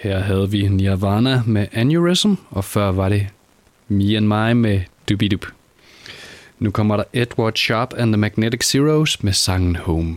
Her havde vi Nirvana med Aneurysm, og før var det Me and My med Doobie Doop. Nu kommer der Edward Sharpe and the Magnetic Zeros med sangen Home.